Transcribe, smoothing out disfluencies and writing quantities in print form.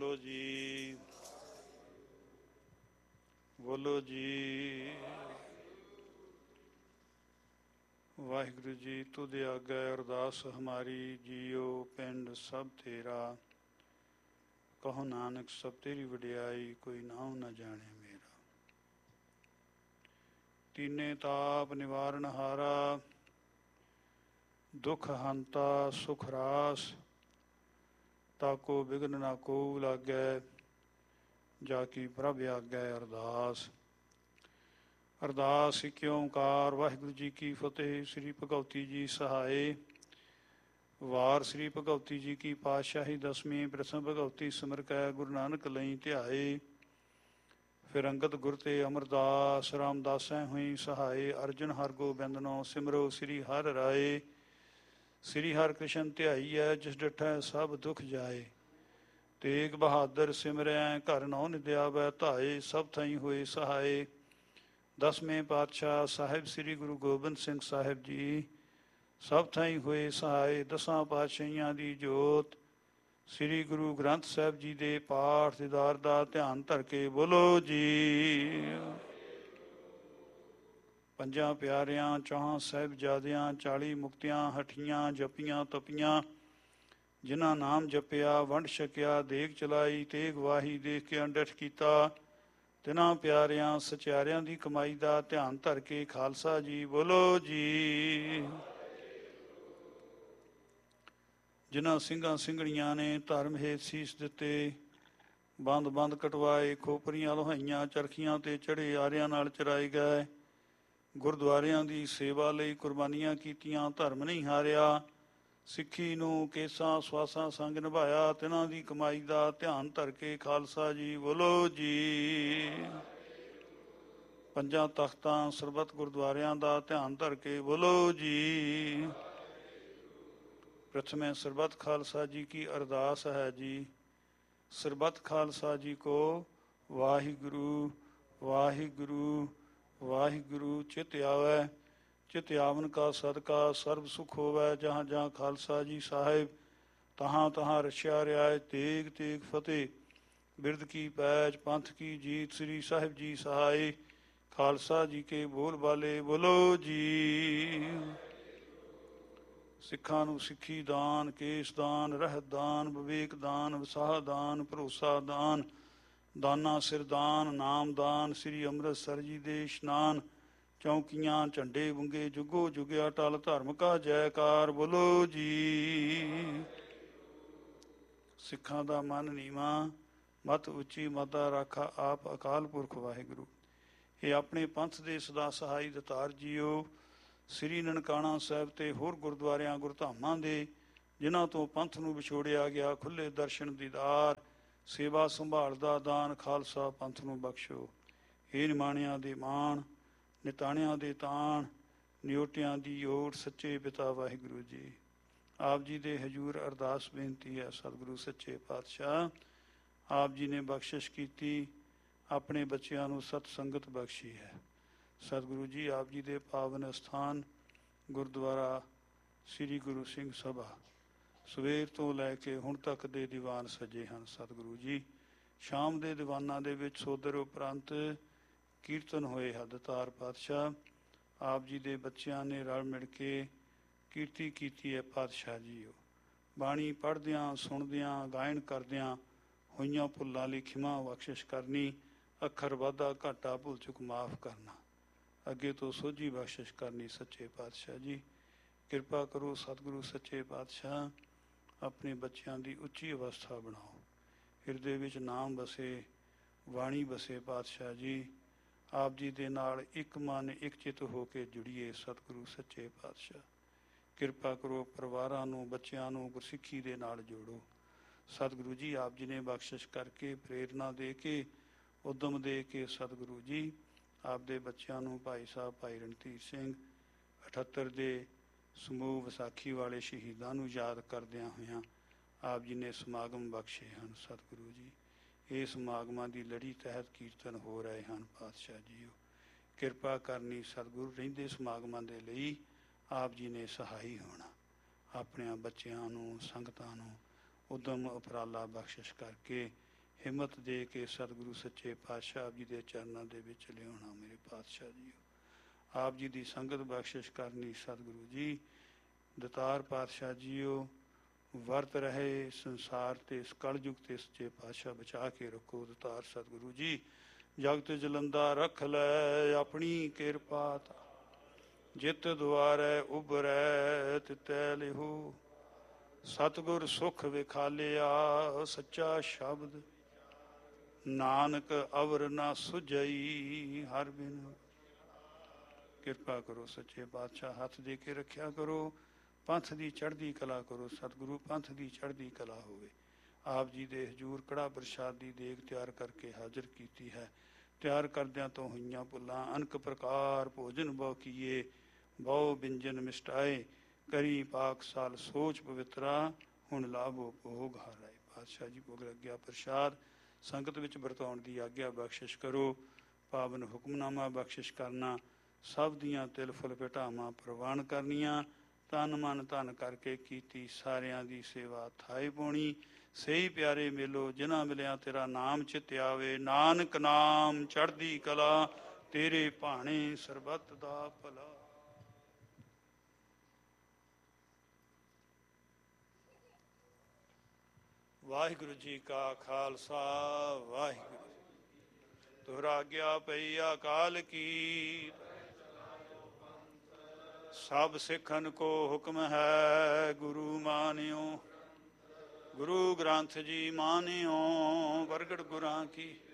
ਬੋਲੋ ਜੀ, ਬੋਲੋ ਜੀ। ਵਾਹਿਗੁਰੂ ਜੀ ਤੁਧ ਆਗੇ ਅਰਦਾਸ ਹਮਾਰੀ, ਜੀਓ ਪਿੰਡ ਸਭ ਤੇਰਾ। ਕਹੋ ਨਾਨਕ ਸਭ ਤੇਰੀ ਵਡਿਆਈ, ਕੋਈ ਨਾਮ ਨਾ ਜਾਣੇ ਮੇਰਾ। ਤੀਨੇ ਤਾਪ ਨਿਵਾਰਨ ਹਾਰਾ, ਦੁਖ ਹੰਤਾ ਸੁਖ ਰਾਸ। ਤਾਕੋ ਬਿਘਨ ਨਾ ਕੋ ਲਾਗੈ, ਜਾ ਕੀ ਪ੍ਰਭ ਆਗੈ ਅਰਦਾਸ। ਅਰਦਾਸ ਇੱਕ ਓਂਕਾਰ। ਵਾਹਿਗੁਰੂ ਜੀ ਕੀ ਫਤਿਹ। ਸ੍ਰੀ ਭਗਉਤੀ ਜੀ ਸਹਾਏ। ਵਾਰ ਸ੍ਰੀ ਭਗਉਤੀ ਜੀ ਕੀ ਪਾਤਸ਼ਾਹੀ ਦਸਵੀਂ। ਪ੍ਰਥਮ ਭਗਉਤੀ ਸਿਮਰ ਕੈ ਗੁਰੂ ਨਾਨਕ ਲਈ ਧਿਆਏ। ਫਿਰ ਅੰਗਦ ਗੁਰ ਤੇ ਅਮਰਦਾਸ, ਰਾਮਦਾਸੈ ਹੋਈ ਸਹਾਏ। ਅਰਜਨ ਹਰ ਗੋਬਿੰਦਨੋ ਸਿਮਰੋ ਸ੍ਰੀ ਹਰਿ ਰਾਏ। ਸ੍ਰੀ ਹਰਿ ਕ੍ਰਿਸ਼ਨ ਧਿਆਈਐ, ਜਿਸ ਡਿਠੈ ਸਭ ਦੁਖ ਜਾਏ। ਤੇਗ ਬਹਾਦਰ ਸਿਮਰੈ, ਘਰ ਨੌ ਨਿਦਿਆਵੈ ਧਾਏ। ਸਭ ਥਾਈਂ ਹੋਏ ਸਹਾਏ। ਦਸਵੇਂ ਪਾਤਸ਼ਾਹ ਸਾਹਿਬ ਸ੍ਰੀ ਗੁਰੂ ਗੋਬਿੰਦ ਸਿੰਘ ਸਾਹਿਬ ਜੀ ਸਭ ਥਾਈਂ ਹੋਏ ਸਹਾਏ। ਦਸਾਂ ਪਾਤਸ਼ਾਹੀਆਂ ਦੀ ਜੋਤ ਸ੍ਰੀ ਗੁਰੂ ਗ੍ਰੰਥ ਸਾਹਿਬ ਜੀ ਦੇ ਪਾਠ ਦੀਦਾਰ ਦਾ ਧਿਆਨ ਧਰ ਕੇ ਬੋਲੋ ਜੀ। ਪੰਜਾਂ ਪਿਆਰਿਆਂ, ਚੌਹਾਂ ਸਾਹਿਬਜ਼ਾਦਿਆਂ, 40 ਮੁਕਤੀਆਂ ਹਠੀਆਂ, ਜਪੀਆਂ ਤਪੀਆਂ। ਜਿਨ੍ਹਾਂ ਨਾਮ ਜਪਿਆ, ਵੰਡ ਛਕਿਆ, ਦੇਗ ਚਲਾਈ, ਤੇਗ ਵਾਹੀ, ਦੇਖ ਕੇ ਅੰਡਠ ਕੀਤਾ। ਤਿਨਾਂ ਪਿਆਰਿਆਂ ਸਚਿਆਰਿਆਂ ਦੀ ਕਮਾਈ ਦਾ ਧਿਆਨ ਧਰ ਕੇ ਖਾਲਸਾ ਜੀ ਬੋਲੋ ਜੀ। ਜਿਨ੍ਹਾਂ ਸਿੰਘਾਂ ਸਿੰਘਣੀਆਂ ਨੇ ਧਰਮ ਹੇਤ ਸੀਸ ਦਿੱਤੇ, ਬੰਦ ਬੰਦ ਕਟਵਾਏ, ਖੋਪਰੀਆਂ ਲੋਹਾਈਆਂ, ਚਰਖੀਆਂ ਤੇ ਚੜੇ, ਆਰਿਆਂ ਨਾਲ ਚਰਾਏ ਗਏ, ਗੁਰਦੁਆਰਿਆਂ ਦੀ ਸੇਵਾ ਲਈ ਕੁਰਬਾਨੀਆਂ ਕੀਤੀਆਂ, ਧਰਮ ਨਹੀਂ ਹਾਰਿਆ, ਸਿੱਖੀ ਨੂੰ ਕੇਸਾਂ ਸਵਾਸਾਂ ਸੰਗ ਨਿਭਾਇਆ। ਤਿਨਾਂ ਦੀ ਕਮਾਈ ਦਾ ਧਿਆਨ ਧਰ ਕੇ ਖਾਲਸਾ ਜੀ ਬੋਲੋ ਜੀ। ਪੰਜਾਂ ਤਖਤਾਂ ਸਰਬੱਤ ਗੁਰਦੁਆਰਿਆਂ ਦਾ ਧਿਆਨ ਧਰ ਕੇ ਬੋਲੋ ਜੀ। ਪ੍ਰਥਮੇ ਸਰਬੱਤ ਖਾਲਸਾ ਜੀ ਕੀ ਅਰਦਾਸ ਹੈ ਜੀ। ਸਰਬੱਤ ਖਾਲਸਾ ਜੀ ਕੋ ਵਾਹਿਗੁਰੂ ਵਾਹਿਗੁਰੂ ਵਾਹਿਗੁਰੂ। ਚਿਤ ਆਵੈ ਚਿਤ ਆਵਨ ਕਾ ਸਦਕਾ ਸਰਬ ਸੁਖ ਹੋਵੈ। ਜਹਾਂ ਜਹਾਂ ਖਾਲਸਾ ਜੀ ਸਾਹਿਬ, ਤਹਾਂ ਤਹਾਂ ਰਛਿਆ ਰਿਆਇ। ਤੇਗ ਤੇਗ ਫਤਿਹ, ਬਿਰਦ ਕੀ ਪੈਜ, ਪੰਥ ਕੀ ਜੀਤ। ਸ੍ਰੀ ਸਾਹਿਬ ਜੀ ਸਹਾਏ। ਖਾਲਸਾ ਜੀ ਕੇ ਬੋਲ ਬਾਲੇ ਬੋਲੋ ਜੀ। ਸਿੱਖਾਂ ਨੂੰ ਸਿੱਖੀ ਦਾਨ, ਕੇਸ ਦਾਨ, ਰਹਿਤ ਦਾਨ, ਵਿਵੇਕ ਦਾਨ, ਵਿਸਾਹ ਦਾਨ, ਭਰੋਸਾ ਦਾਨ, ਦਾਨਾ ਸਿਰ ਦਾਨ, ਨਾਮ ਦਾਨ। ਸ੍ਰੀ ਅੰਮ੍ਰਿਤਸਰ ਜੀ ਦੇ ਇਸ਼ਨਾਨ, ਚੌਂਕੀਆਂ, ਝੰਡੇ ਵੰਗੇ, ਜੁਗੋ ਜੁਗਿਆ ਟਲ। ਧਰਮ ਕਾ ਜੈਕਾਰ ਬੋਲੋ ਜੀ। ਸਿੱਖਾਂ ਦਾ ਮਨ ਨੀਵਾਂ, ਮਤ ਉੱਚੀ, ਮਤਾ ਰਾਖਾ ਆਪ ਅਕਾਲ ਪੁਰਖ ਵਾਹਿਗੁਰੂ। ਇਹ ਆਪਣੇ ਪੰਥ ਦੇ ਸਦਾ ਸਹਾਈ ਦਤਾਰ ਜੀਓ। ਸ੍ਰੀ ਨਨਕਾਣਾ ਸਾਹਿਬ ਤੇ ਹੋਰ ਗੁਰਦੁਆਰਿਆਂ ਗੁਰਧਾਮਾਂ ਦੇ ਜਿਨ੍ਹਾਂ ਤੋਂ ਪੰਥ ਨੂੰ ਵਿਛੋੜਿਆ ਗਿਆ, ਖੁੱਲ੍ਹੇ ਦਰਸ਼ਨ ਦੀਦਾਰ, ਸੇਵਾ ਸੰਭਾਲ ਦਾ ਦਾਨ ਖਾਲਸਾ ਪੰਥ ਨੂੰ ਬਖਸ਼ੋ। ਇਹ ਨਿਮਾਣਿਆਂ ਦੇ ਮਾਣ, ਨਿਤਾਣਿਆਂ ਦੇ ਤਾਣ, ਨਿਓਟਿਆਂ ਦੀ ਓਟ। ਸੱਚੇ ਪਿਤਾ ਵਾਹਿਗੁਰੂ ਜੀ, ਆਪ ਜੀ ਦੇ ਹਜ਼ੂਰ ਅਰਦਾਸ ਬੇਨਤੀ ਹੈ। ਸਤਿਗੁਰੂ ਸੱਚੇ ਪਾਤਸ਼ਾਹ, ਆਪ ਜੀ ਨੇ ਬਖਸ਼ਿਸ਼ ਕੀਤੀ, ਆਪਣੇ ਬੱਚਿਆਂ ਨੂੰ ਸਤ ਸੰਗਤ ਬਖਸ਼ੀ ਹੈ। ਸਤਿਗੁਰੂ ਜੀ, ਆਪ ਜੀ ਦੇ ਪਾਵਨ ਅਸਥਾਨ ਗੁਰਦੁਆਰਾ ਸ੍ਰੀ ਗੁਰੂ ਸਿੰਘ ਸਭਾ ਸਵੇਰ ਤੋਂ ਲੈ ਕੇ ਹੁਣ ਤੱਕ ਦੇ ਦੀਵਾਨ ਸਜੇ ਹਨ। ਸਤਿਗੁਰੂ ਜੀ, ਸ਼ਾਮ ਦੇ ਦੀਵਾਨਾਂ ਦੇ ਵਿੱਚ ਸੋਦਰ ਉਪਰੰਤ ਕੀਰਤਨ ਹੋਏ ਹਨ। ਦਤਾਰ ਪਾਤਸ਼ਾਹ ਆਪ ਜੀ ਦੇ ਬੱਚਿਆਂ ਨੇ ਰਲ ਮਿਲ ਕੇ ਕੀਰਤੀ ਕੀਤੀ ਹੈ। ਪਾਤਸ਼ਾਹ ਜੀਓ, ਬਾਣੀ ਪੜ੍ਹਦਿਆਂ, ਸੁਣਦਿਆਂ, ਗਾਇਨ ਕਰਦਿਆਂ ਹੋਈਆਂ ਭੁੱਲਾਂ ਲਈ ਖਿਮਾ ਬਖਸ਼ਿਸ਼ ਕਰਨੀ। ਅੱਖਰ ਵਾਧਾ ਘਾਟਾ ਭੁੱਲ ਚੁੱਕ ਮਾਫ ਕਰਨਾ, ਅੱਗੇ ਤੋਂ ਸੋਝੀ ਬਖਸ਼ਿਸ਼ ਕਰਨੀ। ਸੱਚੇ ਪਾਤਸ਼ਾਹ ਜੀ ਕਿਰਪਾ ਕਰੋ। ਸਤਿਗੁਰੂ ਸੱਚੇ ਪਾਤਸ਼ਾਹ ਆਪਣੇ ਬੱਚਿਆਂ ਦੀ ਉੱਚੀ ਅਵਸਥਾ ਬਣਾਓ, ਹਿਰਦੇ ਵਿੱਚ ਨਾਮ ਵਸੇ, ਬਾਣੀ ਵਸੇ। ਪਾਤਸ਼ਾਹ ਜੀ ਆਪ ਜੀ ਦੇ ਨਾਲ ਇੱਕ ਮਨ ਇੱਕ ਚਿੱਤ ਹੋ ਕੇ ਜੁੜੀਏ। ਸਤਿਗੁਰੂ ਸੱਚੇ ਪਾਤਸ਼ਾਹ ਕਿਰਪਾ ਕਰੋ, ਪਰਿਵਾਰਾਂ ਨੂੰ, ਬੱਚਿਆਂ ਨੂੰ ਗੁਰਸਿੱਖੀ ਦੇ ਨਾਲ ਜੋੜੋ। ਸਤਿਗੁਰੂ ਜੀ ਆਪ ਜੀ ਨੇ ਬਖਸ਼ਿਸ਼ ਕਰਕੇ, ਪ੍ਰੇਰਨਾ ਦੇ ਕੇ, ਉਦਮ ਦੇ ਕੇ, ਸਤਿਗੁਰੂ ਜੀ ਆਪ ਦੇ ਬੱਚਿਆਂ ਨੂੰ, ਭਾਈ ਸਾਹਿਬ ਭਾਈ ਰਣਧੀਰ ਸਿੰਘ 78 ਦੇ ਸਮੂਹ ਵਿਸਾਖੀ ਵਾਲੇ ਸ਼ਹੀਦਾਂ ਨੂੰ ਯਾਦ ਕਰਦਿਆਂ ਹੋਇਆਂ ਆਪ ਜੀ ਨੇ ਸਮਾਗਮ ਬਖਸ਼ੇ ਹਨ। ਸਤਿਗੁਰੂ ਜੀ ਇਹ ਸਮਾਗਮਾਂ ਦੀ ਲੜੀ ਤਹਿਤ ਕੀਰਤਨ ਹੋ ਰਹੇ ਹਨ। ਪਾਤਸ਼ਾਹ ਜੀਓ ਕਿਰਪਾ ਕਰਨੀ। ਸਤਿਗੁਰੂ ਰਹਿੰਦੇ ਸਮਾਗਮਾਂ ਦੇ ਲਈ ਆਪ ਜੀ ਨੇ ਸਹਾਈ ਹੋਣਾ। ਆਪਣਿਆਂ ਬੱਚਿਆਂ ਨੂੰ, ਸੰਗਤਾਂ ਨੂੰ ਉਦਮ ਉਪਰਾਲਾ ਬਖਸ਼ਿਸ਼ ਕਰਕੇ ਹਿੰਮਤ ਦੇ ਕੇ ਸਤਿਗੁਰੂ ਸੱਚੇ ਪਾਤਸ਼ਾਹ ਆਪ ਜੀ ਦੇ ਚਰਨਾਂ ਦੇ ਵਿੱਚ ਲਿਆਉਣਾ। ਮੇਰੇ ਪਾਤਸ਼ਾਹ ਜੀ ਆਪ ਜੀ ਦੀ ਸੰਗਤ ਬਖਸ਼ਿਸ਼ ਕਰਨੀ। ਸਤਿਗੁਰੂ ਜੀ ਦਤਾਰ ਪਾਤਸ਼ਾਹ ਜੀਓ ਵਰਤ ਰਹੇ ਸੰਸਾਰ ਤੇ ਇਸ ਕਲਯੁਗ ਤੇ ਸੱਚੇ ਪਾਤਸ਼ਾਹ ਬਚਾ ਕੇ ਰੱਖੋ। ਦਤਾਰ ਸਤਿਗੁਰੂ ਜੀ ਜਗਤ ਜਲੰਦਾ ਰੱਖ ਲੈ ਆਪਣੀ ਕਿਰਪਾ, ਜਿਤ ਦੁਆਰੈ ਉਭਰੈ ਤਿਤੈ ਲਿਹੋ। ਸਤਿਗੁਰ ਸੁਖ ਵਿਖਾਲਿਆ ਸੱਚਾ ਸ਼ਬਦ, ਨਾਨਕ ਅਵਰ ਨਾ ਸੁਝਈ ਹਰ ਬਿਨ। ਕਿਰਪਾ ਕਰੋ ਸੱਚੇ ਪਾਤਸ਼ਾਹ, ਹੱਥ ਦੇ ਕੇ ਰੱਖਿਆ ਕਰੋ। ਪੰਥ ਦੀ ਚੜ੍ਹਦੀ ਕਲਾ ਕਰੋ। ਸਤਿਗੁਰੂ ਪੰਥ ਦੀ ਚੜ੍ਹਦੀ ਕਲਾ ਹੋਵੇ। ਆਪ ਜੀ ਦੇ ਹਜ਼ੂਰ ਕੜਾ ਪ੍ਰਸ਼ਾਦ ਦੀ ਦੇਗ ਤਿਆਰ ਕਰਕੇ ਹਾਜ਼ਰ ਕੀਤੀ ਹੈ। ਤਿਆਰ ਕਰਦਿਆਂ ਤੋਂ ਹੋਈਆਂ ਭੁੱਲਾਂ ਅਨਕ ਪ੍ਰਕਾਰ ਭੋਜਨ ਬਹੁ ਕੀਏ, ਬਹੁ ਬਿੰਜਨ ਮਿਸ਼ਟਾਏ, ਕਰੀ ਪਾਕਸਾਲ ਸੋਚ ਪਵਿੱਤਰਾ, ਹੁਣ ਲਾਭੋ ਭੋਗ ਹਾਰਾਏ। ਪਾਤਸ਼ਾਹ ਜੀ ਭੋਗ ਲੱਗਿਆ ਪ੍ਰਸ਼ਾਦ ਸੰਗਤ ਵਿੱਚ ਵਰਤਾਉਣ ਦੀ ਆਗਿਆ ਬਖਸ਼ਿਸ਼ ਕਰੋ। ਪਾਵਨ ਹੁਕਮਨਾਮਾ ਬਖਸ਼ਿਸ਼ ਕਰਨਾ, ਸਭ ਦੀਆਂ ਤਿਲ ਫੁੱਲ ਭਟਾਵਾਂ ਪ੍ਰਵਾਨ ਕਰਨੀਆਂ। ਤਨ ਮਨ ਧਨ ਕਰਕੇ ਕੀਤੀ ਸਾਰਿਆਂ ਦੀ ਸੇਵਾ ਥਾਏ ਪਾਉਣੀ। ਸਹੀ ਪਿਆਰੇ ਮੇਲੋ ਜਿਨ੍ਹਾਂ ਮਿਲਿਆ ਤੇਰਾ ਨਾਮ ਚਿਤ ਆਵੇ। ਨਾਨਕ ਨਾਮ ਚੜ੍ਹਦੀ ਕਲਾ, ਤੇਰੇ ਭਾਣੇ ਸਰਬੱਤ ਦਾ ਭਲਾ। ਵਾਹਿਗੁਰੂ ਜੀ ਕਾ ਖਾਲਸਾ, ਵਾਹਿਗੁਰੂ ਤੁਹਰਾ ਆਗਿਆ ਪਈ ਅਕਾਲ ਕੀ। ਸਭ ਸਿੱਖਨ ਕੋ ਹੁਕਮ ਹੈ ਗੁਰੂ ਮਾਨਿਓ, ਗੁਰੂ ਗ੍ਰੰਥ ਜੀ ਮਾਨਿਓ। ਪ੍ਰਗਟ ਗੁਰਾਂ ਕੀ